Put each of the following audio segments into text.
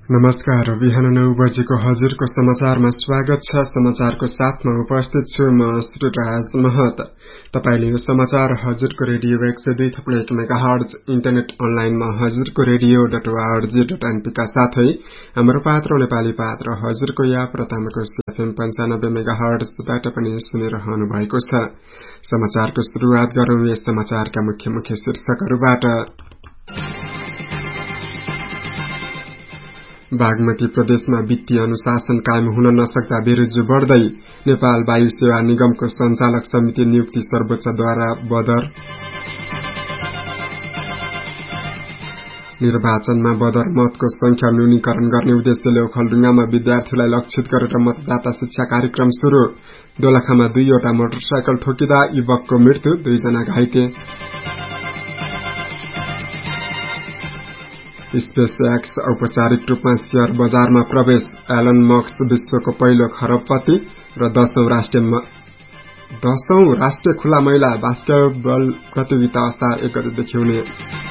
नमस्कार। बिहान 9 बजेको हजुरको समाचारमा स्वागत छ। समाचारको साथमा उपस्थित छु म श्रीराज महत। तपाईले यो समाचार हजुरको रेडियो 102.1 मेगाहर्ज इन्टरनेट अनलाइनमा हजुरको रेडियो.org.np का साथै हाम्रो पात्र नेपाली पात्र हजुरको या प्रथमको एफएम 95 मेगाहर्जबाट पनि सुनिरहनु भएको छ। समाचारको सुरुवात गरौं यस समाचारका मुख्य शीर्षकहरूबाट। बागमती प्रदेशमा वित्तीय अनुशासन कायम हुन नसक्दा बेरोजगारी बढ्दै। नेपाल वायु सेवा निगमको सञ्चालक समिति नियुक्ति सर्वोच्चद्वारा बदर। निर्वाचनमा बदर मतको संख्या न्यूनीकरण गर्ने उद्देश्यले ओखलढुङ्गामा विद्यार्थीलाई लक्षित गरेर मतदाता शिक्षा कार्यक्रम शुरू। दोलखामा 2वटा मोटरसाइकल ठोकिँदा युवकको मृत्यु, 2 जना घाइते। स्पेसएक्स औपचारिक रूपमा शेयर बजारमा प्रवेश। एलन मस्क विश्वको पहिलो खरबपति र 10औं राष्ट्रिय खुला महिला बास्केटबल प्रतियोगिता असार 1 गतेदेखि हुने।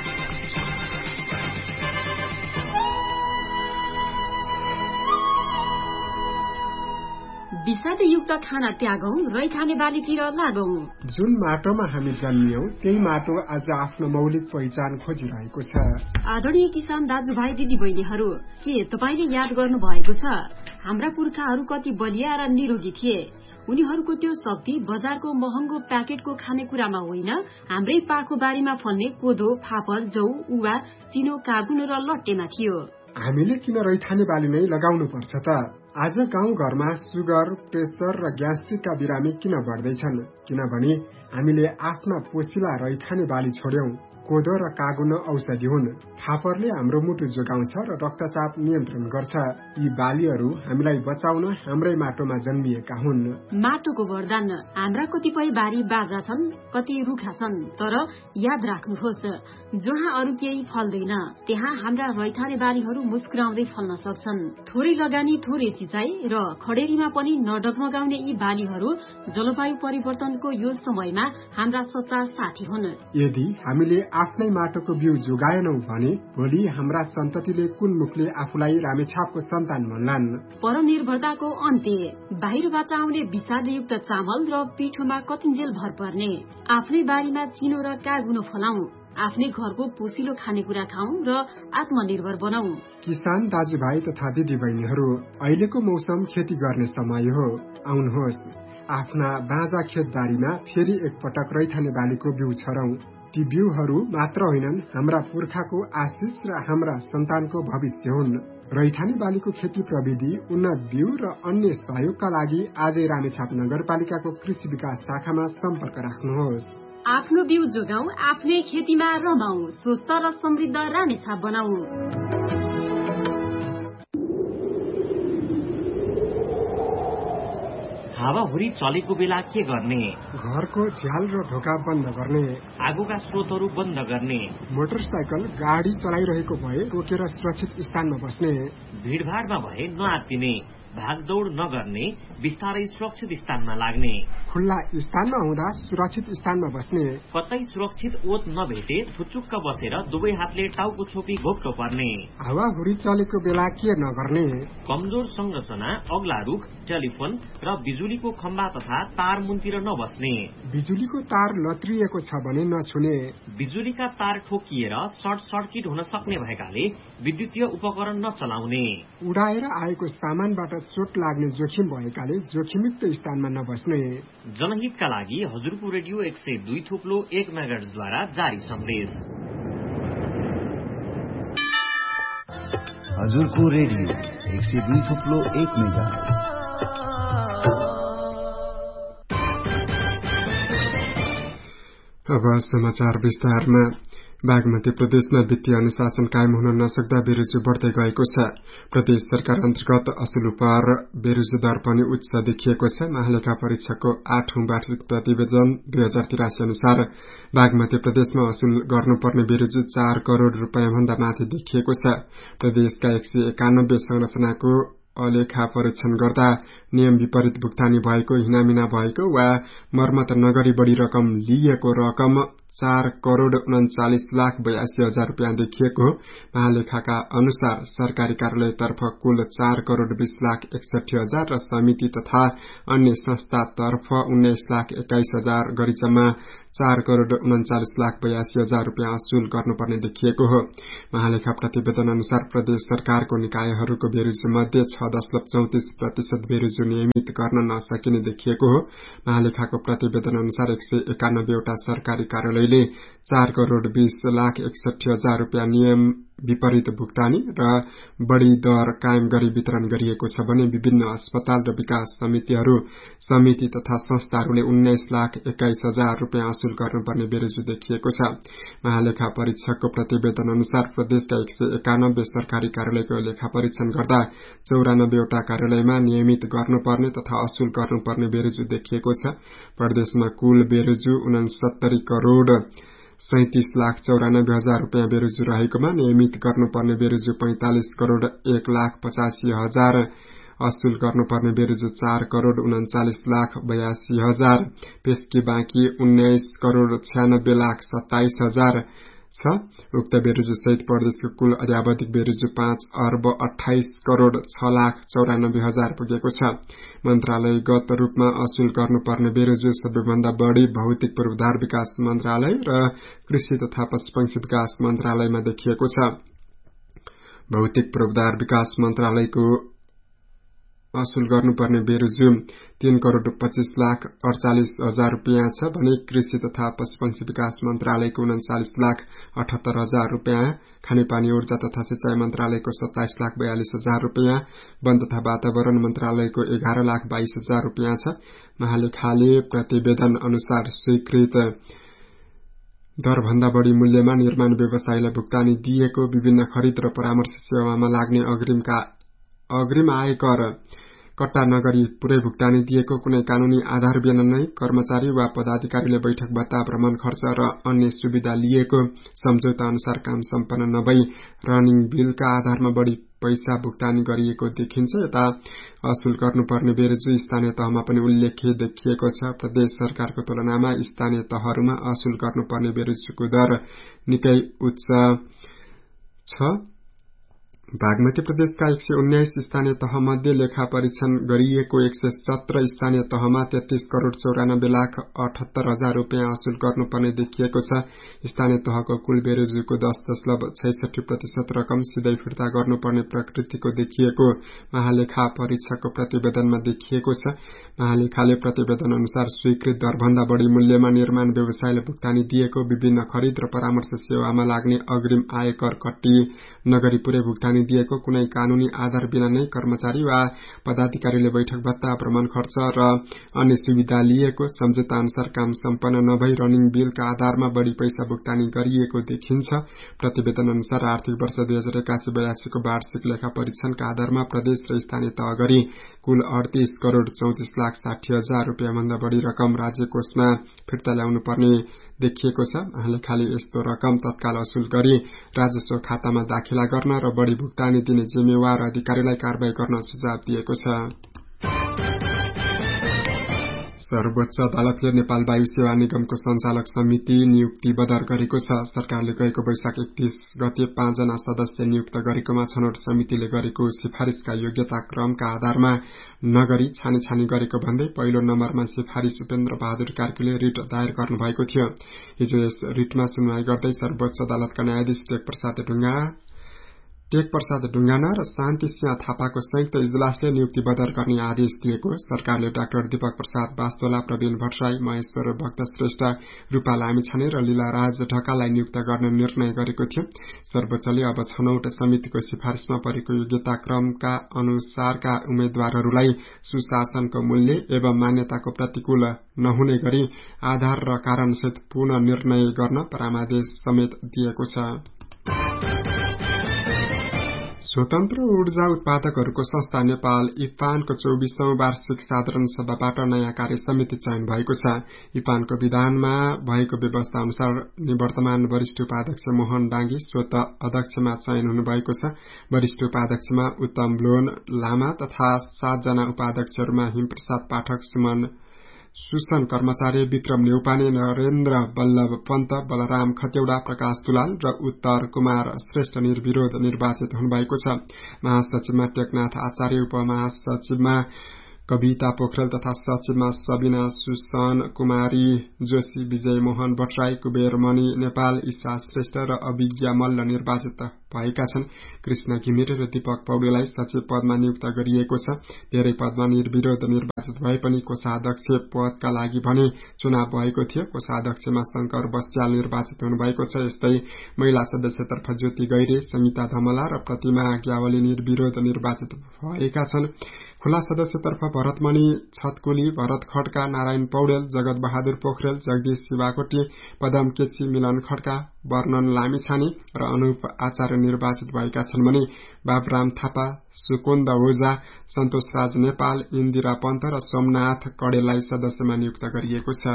विषादयुक्त खाना त्यागौं, रैथाने बालीतिर लागौं। जुन माटोमा हामी जन्मियौं त्यही माटो आज आफ्नो मौलिक पहिचान खोजिरहेको छ। आदरणीय किसान दाजुभाइ दिदीबहिनीहरू, के तपाईले याद गर्नु भएको छ हाम्रा पुर्खाहरू कति बलिया र निरोगी थिए? उनीहरूको त्यो शक्ति बजारको महँगो प्याकेटको खानेकुरामा होइन, हाम्रै पाखो बारीमा फल्ने कोदो, फापर, जौ, उवा, चिनो, कागुन र लट्टेमा थियो। हामीले किन रैथाने बाली नै लगाउनु पर्छ त? आज गाउँ घरमा सुगर, प्रेसर र ग्यास्ट्रिकका बिरामी किन बढ्दैछन्? किनभने हामीले आफ्ना पोसिला रैथाने बाली छोड्यौं। कोदो र कागुन औषधि हुन्। फापरले हाम्रो मुटु जोगाउँछ र रक्तचाप नियन्त्रण गर्छ। यी बालीहरू हामीलाई बचाउन हाम्रै माटोमा जन्मिएका हुन्। माटोको वरदान। हाम्रा कतिपय बारी बाजा छन्, कति रुखा छन्, तर याद राख्नुहोस्, जहाँ अरू केही फल्दैन त्यहाँ हाम्रा रैथाने बालीहरू मुस्कुराउँदै फल्न सक्छन्। थोरै लगानी, थोरै सिँचाइ र खडेरीमा पनि नडगमगाउने यी बालीहरू जलवायु परिवर्तनको यो समयमा हाम्रा सच्चा साथी हुन्। यदि हामीले आफ्नै माटोको बिउ जोगाएनौं भने भोलि हाम्रा सन्ततिले कुन मुखले आफूलाई रामेछापको सन्तान भन्लान्? परनिर्भरताको अन्त्य। बाहिरबाट आउने विषादयुक्त चामल र पिठोमा कतिन्जेल भर पर्ने। आफ्नै बारीमा चिनो र कागुनो फलाउँ, आफ्नै घरको पोसिलो खानेकुरा खाउँ र आत्मनिर्भर बनाऊ। किसान दाजुभाइ तथा दिदीबहिनीहरू, अहिलेको मौसम खेती गर्ने समय हो। आउनुहोस्, आफ्ना बाँझा खेतबारीमा फेरि एकपटक रैथाने बालीको बिउ छरौं। ती बिउहरू मात्र होइनन्, हाम्रा पुर्खाको आशिष र हाम्रा सन्तानको भविष्य हुन्। रैथाने बालीको खेती प्रविधि, उन्नत बिउ र अन्य सहयोगका लागि आजै रामेछाप नगरपालिकाको कृषि विकास शाखामा सम्पर्क राख्नुहोस्। आफ्नो बिउ जोगाऊ, आफ्नै खेतीमा रमाऊ, स्वस्थ र समृद्ध रामेछाप बनाऊ। हावाहुरी चलेको बेला के गर्ने? घरको झ्याल र ढोका बन्द गर्ने, आगोका स्रोतहरू बन्द गर्ने, मोटरसाइकल गाडी चलाइरहेको भए रोकेर सुरक्षित स्थानमा बस्ने, भीड़भाड़मा भए नआत्तिने, भागदौड़ नगर्ने, बिस्तारै सुरक्षित स्थानमा लाग्ने, खुल्ला स्थानमा हुँदा सुरक्षित स्थानमा बस्ने, कतै सुरक्षित ओत नभेटे थुचुक्क बसेर दुवै हातले टाउको छोपी घोप्टो पर्ने। हावाहुरी चलेको बेला के नगर्ने? कमजोर संरचना, अग्ला रुख, टेलिफोन र बिजुलीको खम्बा तथा तार मुनतिर नबस्ने। बिजुलीको तार लत्रिएको छ भने नछुने। बिजुलीका तार ठोकिएर सर्ट सर्किट हुन सक्ने भएकाले विद्युतीय उपकरण नचलाउने। उडाएर आएको सामानबाट चोट लाग्ने जोखिम भएकाले जोखिमयुक्त स्थानमा नबस्ने। जनहितका लागि हजुरको रेडियो 102.1 मेगाहर्जद्वारा जारी सन्देश। हजुरको रेडियो 102.1 मेगाहर्ज। अब समाचार विस्तारमा। बागमती प्रदेशमा वित्तीय अनुशासन कायम हुन नसक्दा बेरोजगारी बढ्दै गएको छ। प्रदेश सरकार अन्तर्गत असुल उपहार बेरोजगारी दर पनि उच्च देखिएको छ। महालेखा परीक्षकको 8औं वार्षिक प्रतिवेदन 2083 अनुसार बागमती प्रदेशमा असुल गर्नुपर्ने बेरोजगारी 4 करोड़ रुपियाँ भन्दा माथि देखिएको छ। प्रदेशका 191 संरचनाको अलेखा परीक्षण गर्दा नियम विपरीत भुक्तानी भएको, हिनामिना भएको वा मर्मत नगरी बढी रकम लिएको रकम 4,39,82,000 रुपियाँ देखिएको हो। महालेखाका अनुसार सरकारी कार्यालयतर्फ कुल 4,20,61,000 र समिति तथा अन्य संस्थातर्फ 19,21,000 गरी जम्मा 4,39,82,000 रुपियाँ असुल गर्नुपर्ने देखिएको हो। महालेखा प्रतिवेदन अनुसार प्रदेश सरकारको निकायहरूको बेरोजु मध्ये 6.34% बेरोजु नियमित गर्न नसकिने देखिएको हो। महालेखाको प्रतिवेदन अनुसार 191 वटा सरकारी कार्यालयले 4,20,61,000 रुपियाँ नियम विपरीत भुक्तानी र बढ़ी दर कायम गरी वितरण गरिएको छ भने विभिन्न अस्पताल र विकास समिति तथा संस्थाहरूले 19,21,000 रुपियाँ असुल गर्नुपर्ने बेरोजु देखिएको छ। महालेखा परीक्षकको प्रतिवेदन अनुसार प्रदेशका 191 सरकारी कार्यालयको लेखा परीक्षण गर्दा 94 वटा कार्यालयमा नियमित गर्नुपर्ने तथा असुल गर्नुपर्ने बेरोजु देखिएको छ। प्रदेशमा कुल बेरोजु 69,37,94,000 रुपियाँ बेरोजु रहेकोमा नियमित गर्नुपर्ने बेरोजु 45,01,85,000 असुल गर्नुपर्ने बेरोजु 4,39,82,000 पेशकी बाँकी 19,96,27,000 छ। उक्त बेरोजु सहित प्रदेशको कुल अध्यावधिक बेरोजु 5,28,06,94,000 पुगेको छ। मन्त्रालयगत रूपमा असुल गर्नुपर्ने बेरोजु सबैभन्दा बढ़ी भौतिक पूर्वाधार विकास मन्त्रालय र कृषि तथा पशुपक्षी विकास मन्त्रालयमा देखिएको छ। भौतिक पूर्वाधार विकास मन्त्रालयको असुल गर्नुपर्ने बेरोजु 3,25,48,000 रुपियाँ छ भने कृषि तथा पशुपक्षी विकास मन्त्रालयको 39,78,000 रुपियाँ, खानेपानी ऊर्जा तथा सिंचाई मन्त्रालयको 27,42,000 रुपियाँ, वन तथा वातावरण मन्त्रालयको 11,22,000 रुपियाँ छ। महालेखाले प्रतिवेदन अनुसार स्वीकृत दरभन्दा बढ़ी मूल्यमा निर्माण व्यवसायीलाई भुक्तानी दिएको विभिन्न खरिद र परामर्श सेवामा लाग्ने अग्रिम आयकर कट्टा नगरी पुरै भुक्तानी दिएको, कुनै कानूनी आधार बिना नै कर्मचारी वा पदाधिकारीले बैठक भत्ता, भ्रमण खर्च र अन्य सुविधा लिएको, सम्झौता अनुसार काम सम्पन्न नभई रनिङ बिलका आधारमा बढ़ी पैसा भुक्तानी गरिएको देखिन्छ। यता असुल गर्नुपर्ने बेरोजु स्थानीय तहमा पनि उल्लेख्य देखिएको छ। प्रदेश सरकारको तुलनामा स्थानीय तहहरूमा असुल गर्नुपर्ने बेरोजुको दर निकै उच्च छ। बागमती प्रदेशका 119 स्थानीय तह मध्ये लेखा परीक्षण गरिएको 117 स्थानीय तहमा 33,94,78,000 रुपियाँ असुल गर्नुपर्ने देखिएको छ। स्थानीय तहको कुल बेरोजुको 10.66% रकम सिधै फिर्ता गर्नुपर्ने प्रकृतिको देखिएको महालेखा परीक्षकको प्रतिवेदनमा देखिएको छ। महालेखाले प्रतिवेदन अनुसार स्वीकृत दरभन्दा बढ़ी मूल्यमा निर्माण व्यवसायले भुक्तानी दिएको, विभिन्न खरिद र परामर्श सेवामा लाग्ने अग्रिम आयकर कट्टी नगरी पुरै भुक्तानी दिएको, कुनै कानूनी आधार बिना नै कर्मचारी वा पदाधिकारीले बैठक भत्ता, भ्रमण खर्च र अन्य सुविधा लिएको, सम्झौता अनुसार काम सम्पन्न नभई रनिङ बिलका आधारमा बढ़ी पैसा भुक्तानी गरिएको देखिन्छ। प्रतिवेदन अनुसार आर्थिक वर्ष 2081-82 को वार्षिक लेखा परीक्षणका आधारमा प्रदेश र स्थानीय तह गरी कुल 38,34,60,000 रुपियाँ भन्दा बढ़ी रकम राज्य कोषमा फिर्ता ल्याउनु पर्ने देखिएको छ। महालेखाले यस्तो रकम तत्काल असुल गरी राजस्व खातामा दाखिला गर्न र बढ़ी भुक्तानी दिने जिम्मेवार अधिकारीलाई कारबाही गर्न सुझाव दिएको छ। सर्वोच्च अदालतले नेपाल वायु सेवा निगमको संचालक समिति नियुक्ति बदर गरेको छ। सरकारले गएको वैशाख 31 गते 5 जना सदस्य नियुक्त गरेकोमा छनौट समितिले गरेको सिफारिशका योग्यता क्रमका आधारमा नगरी छानी गरेको भन्दै पहिलो नम्बरमा सिफारिश उपेन्द्र बहादुर कार्कीले रिट दायर गर्नुभएको थियो। हिजो यस रिटमा सुनवाई गर्दै सर्वोच्च अदालतका न्यायाधीश टेक प्रसाद ढुङ्गाना र शान्ति सिंह थापाको संयुक्त इजलासले नियुक्ति बदर गर्ने आदेश दिएको। सरकारले डाक्टर दीपक प्रसाद वास्तोला, प्रवीण भट्टराई, महेश्वर भक्त श्रेष्ठ, रूपा लामिछाने र लीलाराज ढकाललाई नियुक्त गर्ने निर्णय गरेको थियो। सर्वोच्चले अब छनौट समितिको सिफारिशमा परेको योग्यता क्रमका अनुसारका उम्मेद्वारहरूलाई सुशासनको मूल्य एवं मान्यताको प्रतिकूल नहुने गरी आधार र कारणसहित पुनः निर्णय गर्न परामर्श समेत दिएको छ। स्वतन्त्र ऊर्जा उत्पादकहरूको संस्था नेपाल इपानको 24औं वार्षिक साधारण सभाबाट नयाँ कार्य समिति चयन भएको छ। इपानको विधानमा भएको व्यवस्था अनुसार निवर्तमान वरिष्ठ उपाध्यक्ष मोहन डाङ्गी स्वत अध्यक्षमा चयन हुनुभएको छ। वरिष्ठ उपाध्यक्षमा उत्तम लोन लामा तथा 7 जना उपाध्यक्षहरूमा हिमप्रसाद पाठक, सुसन कर्मचारी विक्रम नेउपाने, नरेन्द्र बल्लभ पन्त, बलराम खत्यौडा, प्रकाश दुलाल र उत्तर कुमार श्रेष्ठ निर्विरोध निर्वाचित हुनुभएको छ। महासचिवमा टेकनाथ आचार्य, उपमहासचिवमा कविता पोखरेल तथा सचिवमा सबिना सुसन कुमारी जोशी, विजय मोहन भट्टराई, कुबेरमणि नेपाल, ईशा श्रेष्ठ र अभिज्ञा मल्ल निर्वाचित भएका छन्। कृष्ण घिमिरे र दीपक पौडेललाई सचिव पदमा नियुक्त गरिएको छ। धेरै पदमा निर्विरोध निर्वाचित भए पनि कोषाध्यक्ष पदका लागि भने चुनाव भएको थियो। कोषाध्यक्षमा शंकर बस्याल निर्वाचित हुनुभएको छ। यस्तै महिला सदस्यतर्फ ज्योति गैरे, संगीता धमला र प्रतिमा ग्यावली निर्विरोध निर्वाचित भएका छन्। खुला सदस्यतर्फ भरतमणि छतकुली, भरत खड्का, नारायण पौडेल, जगत बहादुर पोखरेल, जगदीश शिवाकोटी, पदम केसी, मिलन खड्का, वर्णन लामिछाने र अनुप आचार्य निर्वाचित भएका छन् भने बाबुराम थापा, सुकुन्द ओझा, सन्तोष राज नेपाल, इन्दिरा पन्त र सोमनाथ कडेललाई सदस्यमा नियुक्त गरिएको छ।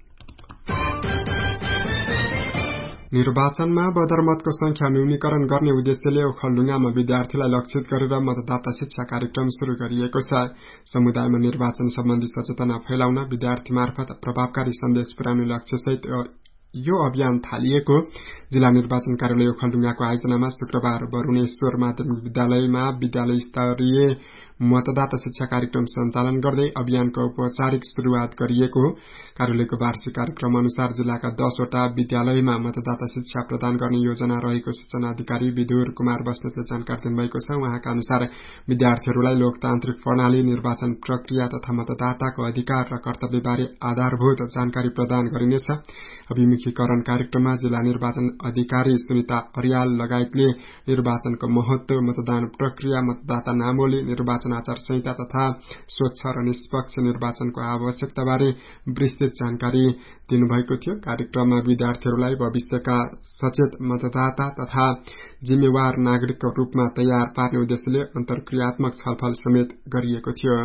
निर्वाचनमा बदरमतको संख्या न्यूनीकरण गर्ने उद्देश्यले ओखलढुङ्गामा विद्यार्थीलाई लक्षित गरेर मतदाता शिक्षा कार्यक्रम शुरू गरिएको छ। समुदायमा निर्वाचन सम्बन्धी सचेतना फैलाउन, विद्यार्थी मार्फत प्रभावकारी सन्देश पुर्याउने लक्ष्यसहित यो अभियान थालिएको जिल्ला निर्वाचन कार्यालय ओखलढुङ्गाको आयोजनामा शुक्रबार वरुणेश्वर माध्यमिक विद्यालयमा विद्यालय स्तरीय मतदाता शिक्षा कार्यक्रम सञ्चालन गर्दै अभियानको औपचारिक शुरूआत गरिएको हो। कार्यालयको वार्षिक कार्यक्रम अनुसार जिल्लाका 10 वटा विद्यालयमा मतदाता शिक्षा प्रदान गर्ने योजना रहेको सूचना अधिकारी विदुर कुमार बस्नेतले जानकारी दिनुभएको छ। उहाँका अनुसार विद्यार्थीहरूलाई लोकतान्त्रिक प्रणाली, निर्वाचन प्रक्रिया तथा मतदाताको अधिकार र कर्तव्यबारे आधारभूत जानकारी प्रदान गरिनेछ। अभिमुखीकरण कार्यक्रममा जिल्ला निर्वाचन अधिकारी सुनिता अर्याल लगायतले निर्वाचनको महत्व, मतदान प्रक्रिया, मतदाता नामावली, निर्वाचन आचार संहिता तथा स्वच्छ र निष्पक्ष निर्वाचनको आवश्यकताबारे विस्तृत जानकारी दिनुभएको थियो। कार्यक्रममा विद्यार्थीहरूलाई भविष्यका सचेत मतदाता तथा जिम्मेवार नागरिकको रूपमा तयार पार्ने उद्देश्यले अन्तर्क्रियात्मक छलफल समेत गरिएको थियो।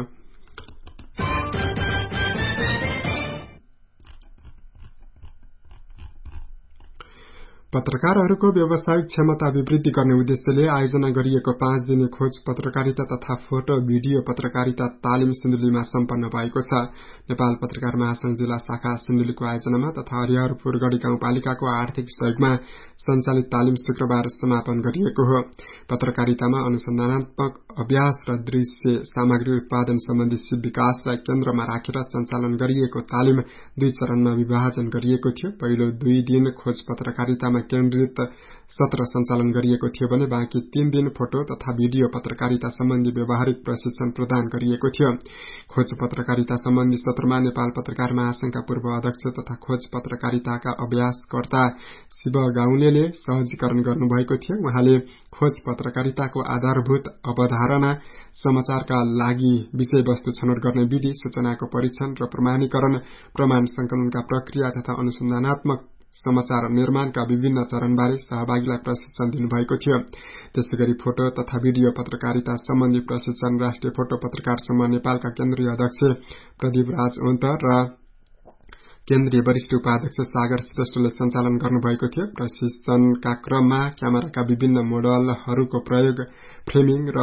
पत्रकारहरूको व्यावसायिक क्षमता अभिवृद्धि गर्ने उद्देश्यले आयोजना गरिएको 5 दिने खोज पत्रकारिता तथा फोटो भिडियो पत्रकारिता तालिम सिन्धुलीमा सम्पन्न भएको छ। नेपाल पत्रकार महासंघ जिल्ला शाखा सिन्धुलीको आयोजनामा तथा हरिहरपुरगढ़ी गाउँपालिकाको आर्थिक सहयोगमा सञ्चालित तालिम शुक्रबार समापन गरिएको हो। पत्रकारितामा अनुसन्धानात्मक अभ्यास र दृश्य सामग्री उत्पादन सम्बन्धी विकासलाई केन्द्रमा राखेर सञ्चालन गरिएको तालिम 2 चरणमा विभाजन गरिएको थियो। पहिलो 2 दिन खोज पत्रकारितामा केन्द्रित सत्र सञ्चालन गरिएको थियो भने बाँकी 3 दिन फोटो तथा भिडियो पत्रकारिता सम्बन्धी व्यावहारिक प्रशिक्षण प्रदान गरिएको थियो। खोज पत्रकारिता सम्बन्धी सत्रमा नेपाल पत्रकार महासंघका पूर्व अध्यक्ष तथा खोज पत्रकारिताका अभ्यासकर्ता शिव गाउलेले सहजीकरण गर्नुभएको थियो। उहाँले खोज पत्रकारिताको आधारभूत अवधारणा, समाचारका लागि विषयवस्तु छनौट गर्ने विधि, सूचनाको परीक्षण र प्रमाणीकरण, प्रमाण संकलनका प्रक्रिया तथा अनुसन्धानात्मक समाचार निर्माणका विभिन्न चरणबारे सहभागीलाई प्रशिक्षण दिनुभएको थियो। त्यसैगरी फोटो तथा भिडियो पत्रकारिता सम्बन्धी प्रशिक्षण राष्ट्रिय फोटो पत्रकार समूह नेपालका केन्द्रीय अध्यक्ष प्रदीप राज ओन्त र केन्द्रीय वरिष्ठ उपाध्यक्ष सागर श्रेष्ठले सञ्चालन गर्नुभएको थियो। प्रशिक्षणका क्रममा क्यामेराका विभिन्न मोडलहरूको प्रयोग, फ्रेमिङ र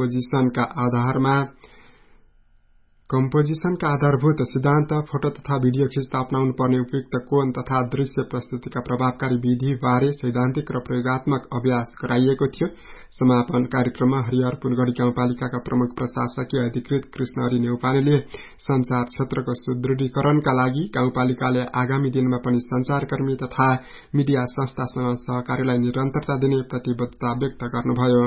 कम्पोजिसनका आधारभूत सिद्धान्त, फोटो तथा भिडियो खिच्दा अपनाउनु पर्ने उपयुक्त कोण तथा दृश्य प्रस्तुतिका प्रभावकारी विधि बारे सैद्धान्तिक र प्रयोगात्मक अभ्यास गराइएको थियो। समापन कार्यक्रममा हरिहरपुरगढ़ी गाउँपालिकाका प्रमुख प्रशासकीय अधिकृत कृष्णहरि नेउपानेले संचार क्षेत्रको सुदृढीकरणका लागि गाउँपालिकाले आगामी दिनमा पनि संचारकर्मी तथा मिडिया संस्थासँग सहकार्यलाई निरन्तरता दिने प्रतिबद्धता व्यक्त गर्नुभयो।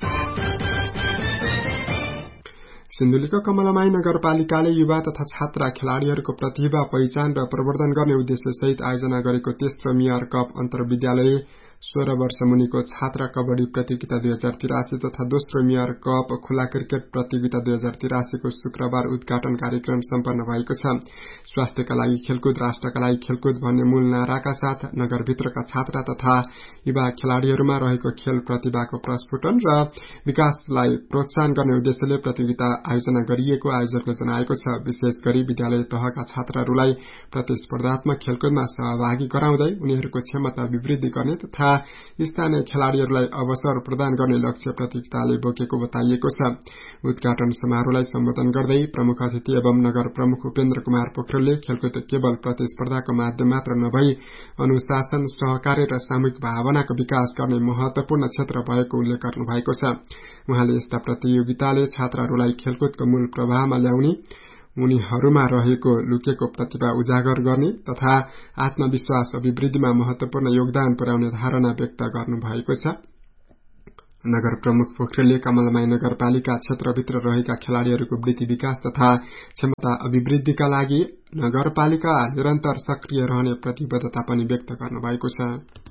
सिन्धुलीको कमलामाई नगरपालिकाले युवा तथा छात्रा खेलाड़ीहरूको प्रतिभा पहिचान र प्रवर्धन गर्ने उद्देश्यसहित आयोजना गरेको तेस्रो मेयर कप अन्तर्विद्यालय 16 वर्ष मुनिको छात्रा कबड्डी प्रतियोगिता 2083 तथा दोस्रो मेयर कप खुला क्रिकेट प्रतियोगिता 2083 को शुक्रबार उद्घाटन कार्यक्रम सम्पन्न भएको छ। स्वास्थ्यका लागि खेलकुद, राष्ट्रका लागि खेलकुद भन्ने मूल नाराका साथ नगरभित्रका छात्रा तथा युवा खेलाड़ीहरूमा रहेको खेल प्रतिभाको प्रस्फुटन र विकासलाई प्रोत्साहन गर्ने उद्देश्यले प्रतियोगिता आयोजना गरिएको आयोजकले जनाएको छ। विशेष गरी विद्यालय तहका छात्राहरूलाई प्रतिस्पर्धात्मक खेलकुदमा सहभागी गराउँदै उनीहरूको क्षमता वृद्धि गर्ने तथा तथा स्थानीय खेलाड़ीहरूलाई अवसर प्रदान गर्ने लक्ष्य प्रतियोगिताले बोकेको बताइएको छ। उद्घाटन समारोहलाई सम्बोधन गर्दै प्रमुख अतिथि एवं नगर प्रमुख उपेन्द्र कुमार पोखरेलले खेलकुद केवल प्रतिस्पर्धाको माध्यम मात्र नभई अनुशासन, सहकार्य र सामूहिक भावनाको विकास गर्ने महत्वपूर्ण क्षेत्र भएको उल्लेख गर्नु भएको छ। उहाँले यस्ता प्रतियोगिताले छात्रहरूलाई खेलकुदको मूल प्रवाहमा ल्याउने, उनीहरूमा रहेको लुकेको प्रतिभा उजागर गर्ने तथा आत्मविश्वास अभिवृद्धिमा महत्वपूर्ण योगदान पुर्याउने धारणा व्यक्त गर्नुभएको छ। नगर प्रमुख पोखरेलले कमलमाई नगरपालिका क्षेत्रभित्र रहेका खेलाड़ीहरूको वृत्ति विकास तथा क्षमता अभिवृद्धिका लागि नगरपालिका निरन्तर सक्रिय रहने प्रतिबद्धता पनि व्यक्त गर्नुभएको छ।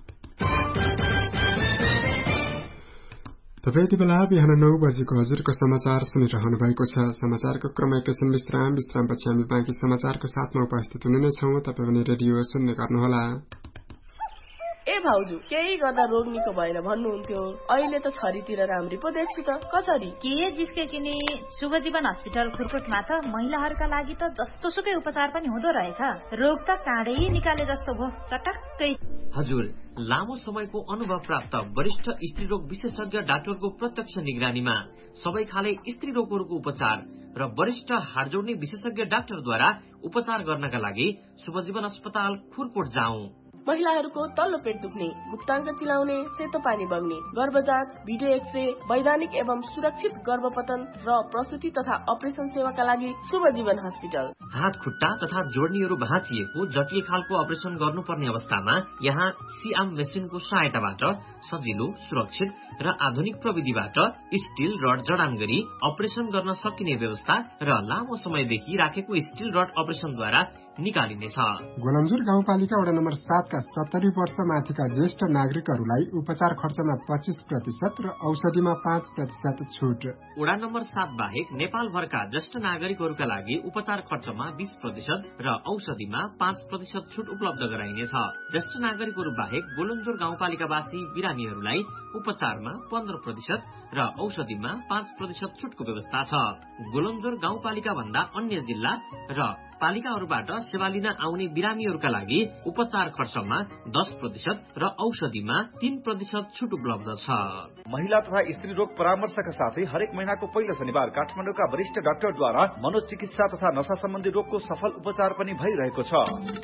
तपाईँ यति बेला बिहान 9 बजेको हजुरको समाचार सुनिरहनु भएको छ। समाचारको क्रम एकैछिन विश्रामपछि हामी बाँकी समाचारको साथमा उपस्थित हुने नै छौं। तपाईँ पनि रेडियो सुन्ने गर्नुहोला। ए भाउजू, केही गर्दा रोग निको भएन भन्नुहुन्थ्यो, अहिले त छरीतिर राम्री पो देख्छु त। कसरी के जिस्के किने शुभजीवन हस्पिटल खुरकोटमा त महिलाहरूका लागि त जस्तो सुकै उपचार पनि हुँदो रहेछ। रोग त काँडै निकाले जस्तो भो, चटक्कै। हजुर, लामो समयको अनुभव प्राप्त वरिष्ठ स्त्रीरोग विशेषज्ञ डाक्टरको प्रत्यक्ष निगरानीमा सबै खाले स्त्री रोगहरूको उपचार र वरिष्ठ हाड जोड्ने विशेषज्ञ डाक्टरद्वारा उपचार गर्नका लागि शुभजीवन अस्पताल खुरकोट जाउँ। महिलाहरूको तल्लो पेट दुख्ने, गुप्ताङ्ग चिलाउने, सेतो पानी बग्ने, गर्भजाँच, भिडियो एक्सरे, वैधानिक एवं सुरक्षित गर्भपतन र प्रसुति तथा अपरेसन सेवाका लागि शुभजीवन हस्पिटल। हात खुट्टा तथा जोड्नीहरू भाँचिएको जटिल खालको अपरेसन गर्नुपर्ने अवस्थामा यहाँ सिआम मेसिनको सहायताबाट सजिलो, सुरक्षित र आधुनिक प्रविधिबाट स्टील रड जडान गरी अपरेसन गर्न सकिने व्यवस्था र लामो समयदेखि राखेको स्टील रड अपरेसनद्वारा निकालिनेछ। गोलन्जुर गाउँपालिका वडा नम्बर 7 का 70 वर्ष माथिका ज्येष्ठ नागरिकहरूलाई उपचार खर्चमा 25% र औषधिमा 5% छुट। वडा नम्बर 7 बाहेक नेपालभरका ज्येष्ठ नागरिकहरूका लागि उपचार खर्चमा 20% र औषधिमा 5% छुट उपलब्ध गराइनेछ। ज्येष्ठ नागरिकहरू बाहेक गोलन्जुर गाउँपालिकावासी बिरामीहरूलाई उपचारमा 15% र औषधिमा 5% छुटको व्यवस्था छ। गोलन्जुर गाउँपालिका भन्दा अन्य जिल्ला र पालिकाहरूबाट सेवा लिन आउने बिरामीहरूका लागि उपचार खर्चमा 10% र औषधिमा 3% छुट उपलब्ध छ। महिला तथा स्त्री रोग परामर्शका साथै हरेक महिनाको पहिलो शनिबार काठमाडौँका वरिष्ठ डाक्टरद्वारा मनोचिकित्सा तथा नशा सम्बन्धी रोगको सफल उपचार पनि भइरहेको छ।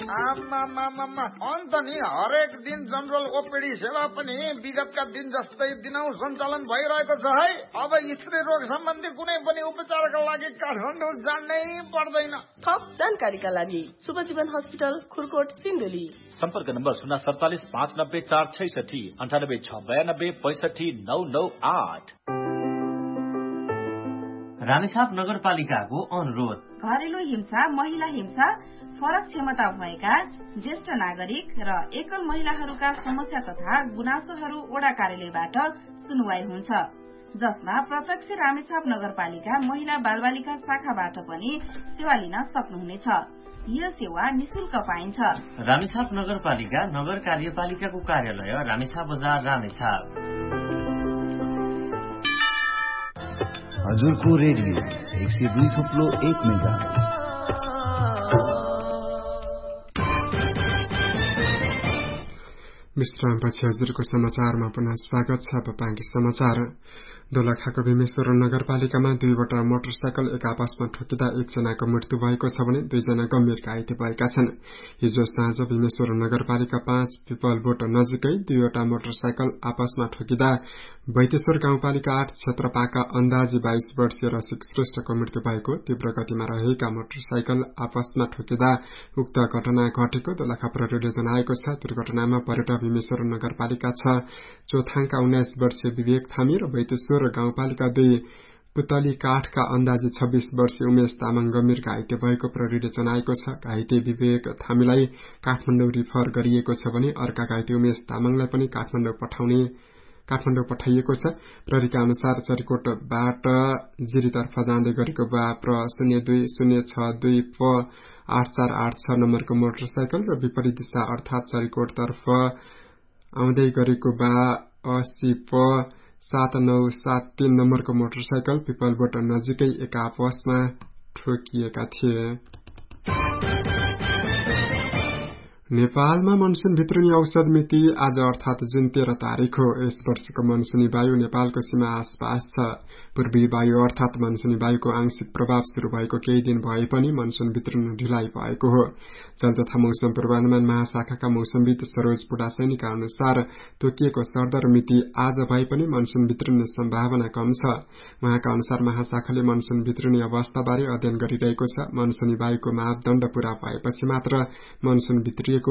अन्त नि हरेक दिन जनरल ओपीडी सेवा पनि विगतका दिन जस्तै दिनौ सञ्चालन भइरहेको छ है। अब स्त्री रोग सम्बन्धी कुनै पनि उपचारका लागि काठमाडौँ जानै पर्दैन। थप जानकारीका लागि शुभजीवन हस्पिटल खुरकोट सिन्धुली। सम्पर्क नम्बर 047 590 466 98 692 65 998। रामेछाप नगरपालिकाको अनुरोध। घरेलु हिंसा, महिला हिंसा, फरक क्षमता भएका ज्येष्ठ नागरिक र एकल महिलाहरूका समस्या तथा गुनासोहरू वडा कार्यालयबाट सुनवाई हुन्छ, जसमा प्रत्यक्ष रामेछाप नगरपालिका महिला बालबालिका शाखाबाट पनि सेवा लिन सक्नुहुनेछ। यो सेवा निशुल्क पाइन्छ। रामेछाप नगरपालिका नगर कार्यपालिकाको कार्यालय रामेछाप बजार रामेछाप। हजुरको रेडियो 102.1 मेगाहर्ज। विश्रामपछि हजुरको समाचारमा पुनः स्वागत छ। बाँकी समाचार। दोलखाको भीमेश्वर नगरपालिकामा 2वटा मोटरसाइकल एक आपसमा ठोकिँदा एकजनाको मृत्यु भएको छ भने 2 जना गम्भीर घाइते भएका छन्। हिजो साँझ भीमेश्वर नगरपालिका 5 पिपलबोट नजिकै 2वटा मोटरसाइकल आपसमा ठोकिँदा बैतेश्वर गाउँपालिका 8 क्षेत्रपाका अन्दाजी 22 वर्षीय रसिक श्रेष्ठको मृत्यु भएको। तीव्र गतिमा रहेका मोटरसाइकल आपसमा ठोकिँदा उक्त घटना घटेको दोलखा प्रहरीले जनाएको छ। दुर्घटनामा परेटा भीमेश्वर नगरपालिका 6 चोथाङका 19 वर्षीय विवेक थामी र बैतेश्वर गाउँपालिका 2 पुतली काठका अन्दाजी 26 वर्षीय उमेश तामाङ गम्भीर घाइते भएको प्रहरीले जनाएको छ। घाइते विवेक थामीलाई काठमाडौँ रिफर गरिएको छ भने अर्का घाइते उमेश तामाङलाई पनि काठमाडौँ पठाइएको छ। प्रहरीका अनुसार चरीकोटबाट जिरीतर्फ जाँदै गरेको बाप्र 0206 प 8486 नम्बरको मोटरसाइकल र विपरीत दिशा अर्थात चरीकोटतर्फ आउँदै गरेको बा 80 प 7973 नम्बरको मोटरसाइकल पिपलबोट नजिकै एक आपसमा ठोकिएका थिए। नेपालमा मनसून भित्रिने औषध मिति आज अर्थात जुन 13 तारिक हो। यस वर्षको मनसूनी वायु नेपालको सीमा आसपास छ। पूर्वी वायु अर्थात मनसूनी वायुको आंशिक प्रभाव शुरू भएको केही दिन भए पनि मनसून भित्रिन ढिलाइ भएको हो। जल तथा मौसम पूर्वानुमान महाशाखाका मौसमविद सरोज पुडासैनीका अनुसार तोकिएको सरदर मिति आज भए पनि मनसून भित्रिने सम्भावना कम छ। उहाँका अनुसार महाशाखाले मनसून भित्रिने अवस्थाबारे अध्ययन गरिरहेको छ। मनसूनी वायुको मापदण्ड पूरा भएपछि मात्र मनसून भित्रिएको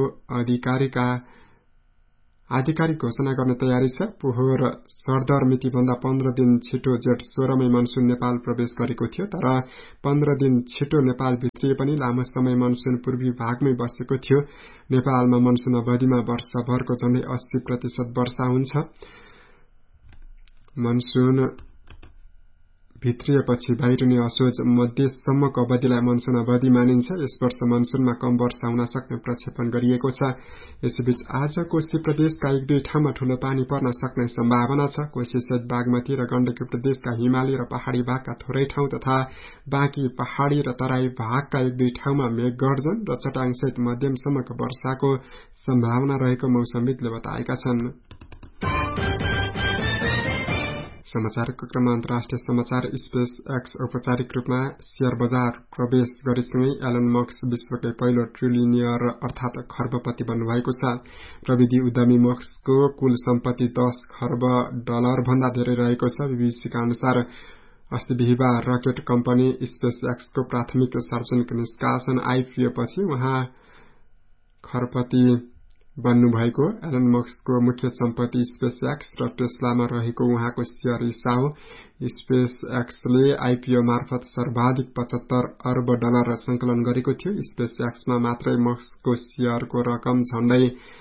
आधिकारिक घोषणा गर्ने तयारी छ। पोहोर सरदर मिति भन्दा 15 दिन छिटो जेठ 16 मै मनसून नेपाल प्रवेश गरेको थियो, तर 15 दिन छिटो नेपाल भित्रिए पनि लामो समय मनसून पूर्वी भागमै बसेको थियो। नेपालमा मनसून अवधिमा वर्षभरको झण्डै 80% वर्षा हुन्छ। मनसून भित्रिएपछि बाहिरिने असोज मध्यसम्मको अवधिलाई मनसून अवधि मानिन्छ। यस वर्ष मनसूनमा कम वर्षा हुन सक्ने प्रक्षेपण गरिएको छ। यसैबीच आज कोशी प्रदेशका 1-2 ठाउँमा ठूलो पानी पर्न सक्ने सम्भावना छ। कोशी सहित बागमती र गण्डकी प्रदेशका हिमाली र पहाड़ी भागका थोरै ठाउँ तथा बाँकी पहाड़ी र तराई भागका 1-2 ठाउँमा मेघगर्जन र चट्याङ सहित मध्यमसम्मको वर्षाको सम्भावना रहेको मौसमविदले बताएका छन्। समाचारको क्रममा अन्तर्राष्ट्रिय समाचार। स्पेस एक्स औपचारिक रूपमा शेयर बजार प्रवेश गरेसँगै एलन मस्क विश्वकै पहिलो ट्रिलियनियर अर्थात खर्बपति बन्नुभएको छ। प्रविधि उद्यमी मस्कको कुल सम्पत्ति $10 खर्ब भन्दा धेरै रहेको छ। बीबीसीका अनुसार अस्ति बिहिबार रकेट कम्पनी स्पेस एक्सको प्राथमिक सार्वजनिक निष्कासन आइपीओ पछि उहाँ खर्बपति बन्नुभएको। एलन मस्कको मुख्य सम्पत्ति स्पेस एक्स र टेस्लामा रहेको उहाँको शेयर हिस्सा हो। स्पेस एक्सले आइपीओ मार्फत सर्वाधिक $75 अर्ब संकलन गरेको थियो। स्पेस एक्समा मात्रै मस्कको शेयरको रकम झण्डै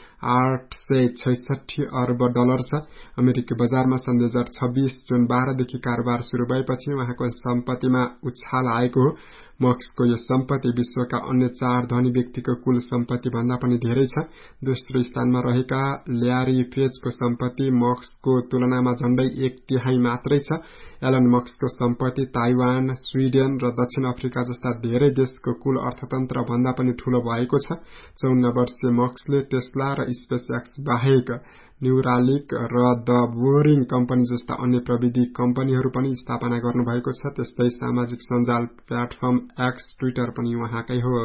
$866 अर्ब छ। अमेरिकी बजारमा सन् 2026 जुन 12 देखि कारोबार शुरू भएपछि उहाँको सम्पत्तिमा उछाल आएको हो। मस्कको यो सम्पत्ति विश्वका अन्य 4 धनी व्यक्तिको कुल सम्पत्ति भन्दा पनि धेरै छ। दोस्रो स्थानमा रहेका ल्यारी पेजको सम्पत्ति मस्कको तुलनामा झण्डै 1/3 मात्रै छ। एलन मस्कको सम्पत्ति ताइवान, स्वीडेन र दक्षिण अफ्रिका जस्ता धेरै देशको कुल अर्थतन्त्र भन्दा पनि ठूलो भएको छ। 54 वर्षीय मस्कले टेस्ला र स्पेस एक्स बाहेक न्यूरालिंक र द बोरिङ कम्पनी जस्ता अन्य प्रविधि कम्पनीहरू पनि स्थापना गर्नुभएको छ। त्यस्तै सामाजिक सञ्जाल प्लेटफर्म एक्स ट्विटर पनि उहाँकै हो।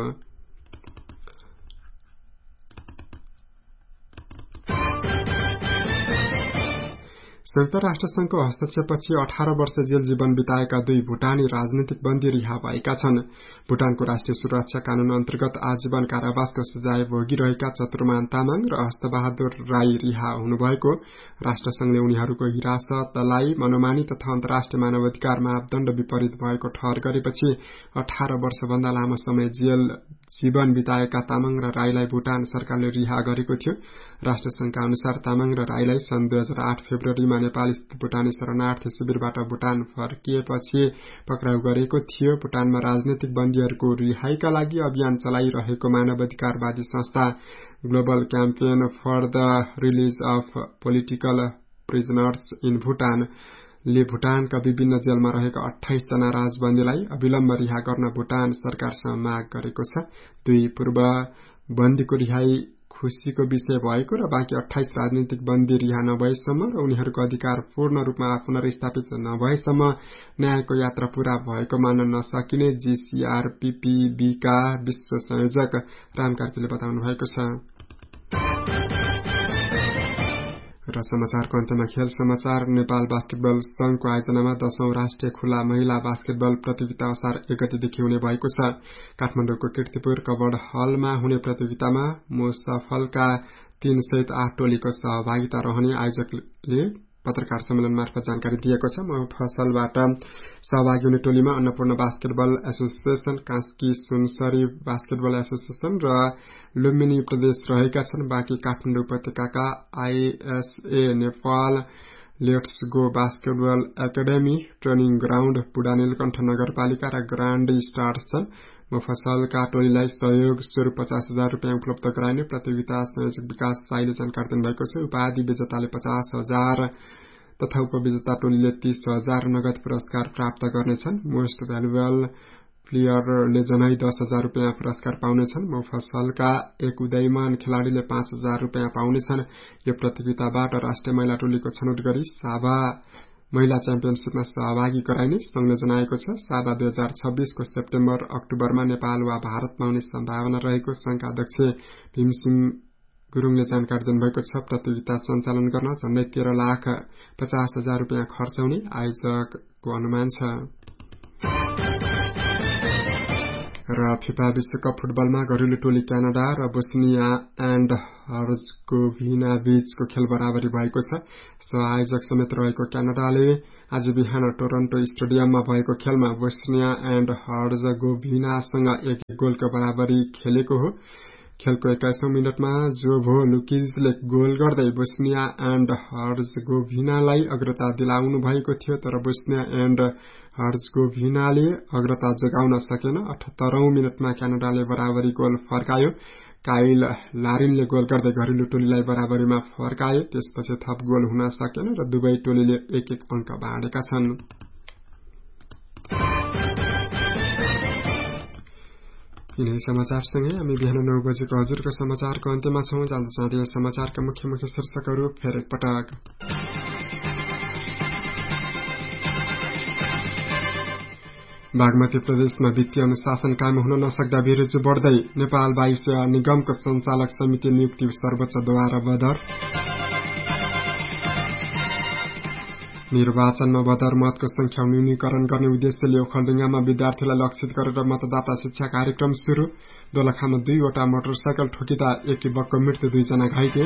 संयुक्त राष्ट्रसंघको हस्तक्षेपपछि 18 वर्ष जेल जीवन बिताएका 2 भूटानी राजनीतिक बन्दी रिहा भएका छन्। भूटानको राष्ट्रिय सुरक्षा कानून अन्तर्गत आजीवन कारावासको सजाय भोगिरहेका चतुर्मान तामाङ र हस्तबहादुर राई रिहा हुनुभएको राष्ट्रसंघले उनीहरूको हिरासतलाई मनोमानी तथा अन्तर्राष्ट्रिय मानवाधिकार मापदण्ड विपरीत भएको ठहर गरेपछि 18 वर्षभन्दा लामो समय जेल जीवन बिताएका तामाङ र राईलाई भूटान सरकारले रिहा गरेको थियो। राष्ट्रसंघका अनुसार तामाङ र राईलाई सन् 2008 फेब्रुअरीमा नेपाल स्थित भूटानी शरणार्थी शिविरबाट भूटान फर्किएपछि पक्राउ गरेको थियो। भूटानमा राजनीतिक बन्दीहरूको रिहाईका लागि अभियान चलाइरहेको मानवाधिकारवादी संस्था global campaign for the release of political prisoners in Bhutan ले भूटानका विभिन्न जेलमा रहेका 28 जना राजबन्दीलाई अविलम्ब रिहा गर्न भूटान सरकारसँग माग गरेको छ। 2 पूर्व बन्दीको रिहाई खुशीको विषय भएको र बाँकी 28 राजनीतिक बन्दी रिहा नभएसम्म र उनीहरूको अधिकार पूर्ण रूपमा पुनर्स्थापित नभएसम्म न्यायको यात्रा पूरा भएको मान्न नसकिने जीसीआरपीपीबीका विश्व संयोजक राम कार्कीले बताउनु भएको छ। र समाचारको अन्त्यमा खेल समाचार। नेपाल बास्केटबल संघको आयोजनामा 10औं राष्ट्रिय खुला महिला बास्केटबल प्रतियोगिता असार 1 गतेदेखि हुने भएको छ। काठमाडौँको कीर्तिपुर कबड हलमा हुने प्रतियोगितामा मुसफलका 3 सहित 8 टोलीको सहभागिता रहने आयोजकले पत्रकार सम्मेलन मार्फत जानकारी दिएको छ। मुफसलबाट सहभागी हुने टोलीमा Annapurna basketball association, Kaski Sunsari basketball association र लुम्बिनी प्रदेश रहेका छन्। बाँकी काठमाडौँ उपत्यकाका ISA Nepal, let's go basketball academy, training ground, पुडा नीलकण्ठ नगरपालिका र ग्रान्ड स्टार्स छन्। मुफसलका टोलीलाई सहयोग स्वरूप 50,000 रुपियाँ उपलब्ध गराइने प्रतियोगिता संयोजक विकास साईले जानकारी दिनुभएको छ। उपाधि विजेताले 50,000 तथा उपविजेता टोलीले 30,000 नगद पुरस्कार प्राप्त गर्नेछन्। मोस्ट भ्यालुएबल प्लेयरले जनै 10,000 रुपियाँ पुरस्कार पाउनेछन्। मोफसलका एक उदयमान खेलाड़ीले 5,000 रुपियाँ पाउनेछन्। यो प्रतियोगिताबाट राष्ट्रिय महिला टोलीको छनौट गरी साभा महिला च्याम्पियनशीपमा सहभागी गराइने संघले जनाएको छ। साभा 2026 को सेप्टेम्बर अक्टोबरमा नेपाल वा भारतमा हुने सम्भावना रहेको संघका अध्यक्ष भीमसिंह गुरुङले जानकारी दिनुभएको छ। प्रतियोगिता सञ्चालन गर्न झण्डै 13,50,000 रुपियाँ खर्च हुने आयोजकको अनुमान छ। र फिफा विश्वकप फुटबलमा घरेलु टोली क्यानाडा र बोस्निया एण्ड हर्जगोभिना बीचको खेल बराबरी भएको छ। सहआयोजक समेत रहेको क्यानाडाले आज बिहान टोरन्टो स्टेडियममा भएको खेलमा बोस्निया एण्ड हर्जगोभिनासँग 1-1 गोलको बराबरी खेलेको हो। खेलको 21औं मिनटमा जोभो लुकिजले गोल गर्दै बोस्निया एण्ड हर्जगोभिनालाई अग्रता दिलाउनु भएको थियो, तर बोस्निया एण्ड हर्जगोभिनाले अग्रता जोगाउन सकेन। 78औं मिनटमा क्यानाडाले बराबरी गोल फर्कायो। काइल लारिनले गोल गर्दै घरेलु टोलीलाई बराबरीमा फर्कायो। त्यसपछि थप गोल हुन सकेन र दुवै टोलीले 1-1 अंक बाँडेका छन्। यिनै समाचारसँगै हामी बिहान 9 बजेको हजुरको समाचारको अन्त्यमा छौं। जाँदै समाचारका मुख्य मुख्य शीर्षकहरू फेरि एकपटक। बागमती प्रदेशमा वित्तीय अनुशासन कायम हुन नसक्दा बेरोजगारी बढ्दै। नेपाल वायु सेवा निगमको सञ्चालक समिति नियुक्ति सर्वोच्चद्वारा बदर। निर्वाचनमा बदर मतको संख्या न्यूनीकरण गर्ने उद्देश्यले ओखलढुङ्गामा विद्यार्थीलाई लक्षित गरेर मतदाता शिक्षा कार्यक्रम शुरू। दोलखामा 2वटा मोटरसाइकल ठोकिँदा एक युवकको मृत्यु, 2 जना घाइते।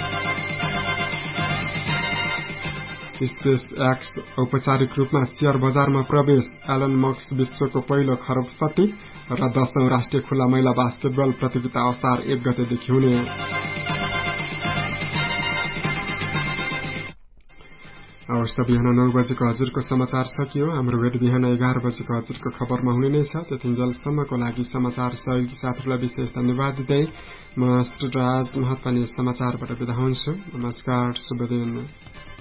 स्पेस एक्स औपचारिक रूपमा शेयर बजारमा प्रवेश। एलन मस्क विश्वको पहिलो खरबपति र 10औं राष्ट्रिय खुला महिला बास्केटबल प्रतियोगिता असार 1 गतेदेखि हुने। हवस् त बिहान 9 बजेको हजुरको समाचार सकियो। हाम्रो भेट बिहान 11 बजेको हजुरको खबरमा हुने नै छ। त्यतिन्जेलसम्मको लागि समाचार सहयोगी साथीहरूलाई विशेष धन्यवाद दिँदै म राज महत्त्वनी समाचारबाट बिदा हुन्छु। नमस्कार, शुभ दिन।